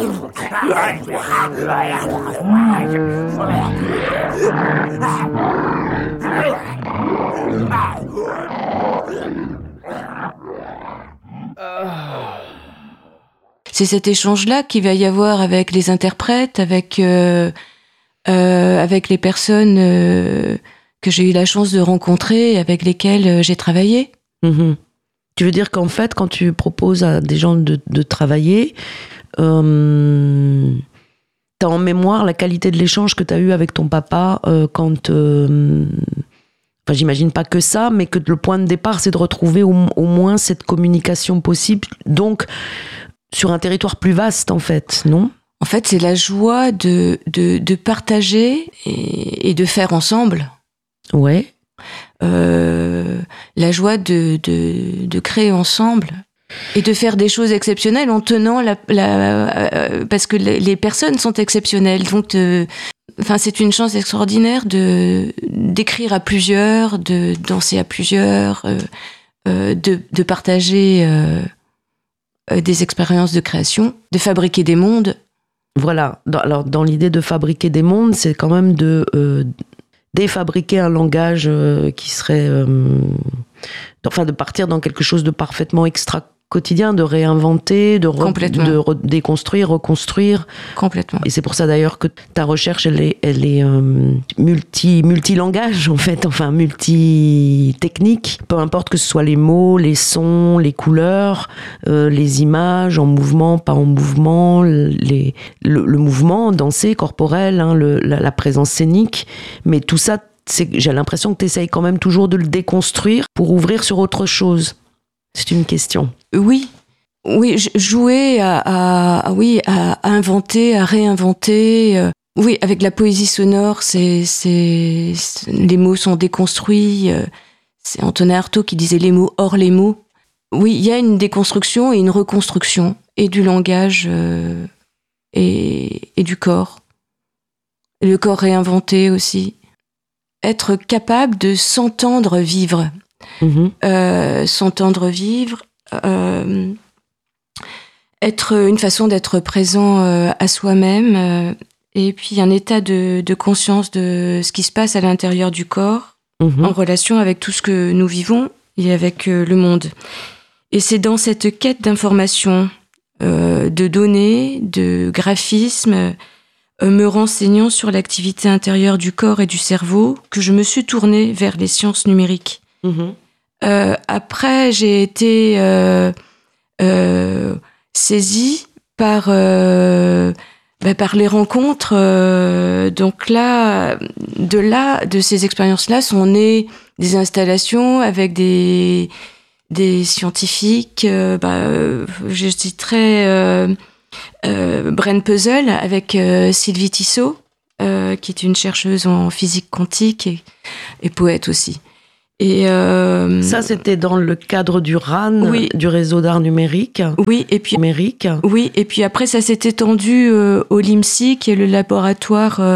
C'est cet échange-là qu'il va y avoir avec les interprètes, avec les personnes que j'ai eu la chance de rencontrer, avec lesquelles j'ai travaillé. Mmh. Tu veux dire qu'en fait, quand tu proposes à des gens de travailler, t'as en mémoire la qualité de l'échange que t'as eu avec ton papa quand... Enfin, j'imagine pas que ça, mais que le point de départ, c'est de retrouver au moins cette communication possible, donc sur un territoire plus vaste, en fait, non ? En fait, c'est la joie de partager et de faire ensemble. Ouais. La joie de créer ensemble et de faire des choses exceptionnelles en tenant parce que les personnes sont exceptionnelles. Donc, c'est une chance extraordinaire d'écrire à plusieurs, de danser à plusieurs, de partager des expériences de création, de fabriquer des mondes. Voilà. Alors, dans l'idée de fabriquer des mondes, c'est quand même de défabriquer un langage qui serait... de partir dans quelque chose de parfaitement extra-quotidien, de réinventer, de déconstruire, reconstruire. Complètement. Et c'est pour ça d'ailleurs que ta recherche, elle est multilangage, en fait, enfin multi-technique. Peu importe que ce soit les mots, les sons, les couleurs, les images en mouvement, pas en mouvement, le mouvement dansé, corporel, hein, la présence scénique. Mais tout ça, j'ai l'impression que tu essayes quand même toujours de le déconstruire pour ouvrir sur autre chose. C'est une question. Oui, jouer à inventer, à réinventer. Oui, avec la poésie sonore, les mots sont déconstruits. C'est Antonin Artaud qui disait les mots hors les mots. Oui, il y a une déconstruction et une reconstruction, et du langage et du corps. Et le corps réinventé aussi. Être capable de s'entendre vivre. S'entendre vivre, être une façon d'être présent à soi-même, et puis un état de conscience de ce qui se passe à l'intérieur du corps, en relation avec tout ce que nous vivons et avec le monde. Et c'est dans cette quête d'information, de données, de graphisme, me renseignant sur l'activité intérieure du corps et du cerveau, que je me suis tournée vers les sciences numériques. Après, j'ai été saisie par les rencontres. Donc là, de ces expériences-là sont nées des installations avec des scientifiques. Je citerai Brain Puzzle avec Sylvie Tissot, qui est une chercheuse en physique quantique et poète aussi. Et ça, c'était dans le cadre du RAN, oui, du réseau d'art numérique. Oui, et puis numérique. Oui, et puis après ça s'est étendu au LIMSI, qui est le laboratoire